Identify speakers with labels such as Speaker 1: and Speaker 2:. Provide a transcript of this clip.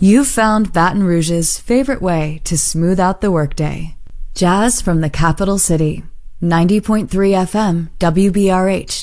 Speaker 1: You've found Baton Rouge's favorite way to smooth out the workday. Jazz from the capital city. 90.3 FM, WBRH,